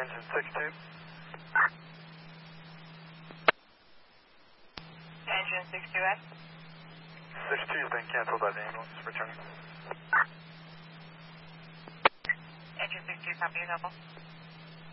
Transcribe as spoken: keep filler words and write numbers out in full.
engine six two. Engine six two S. six two has been canceled by the ambulance. Returning. Engine six two, copy, double.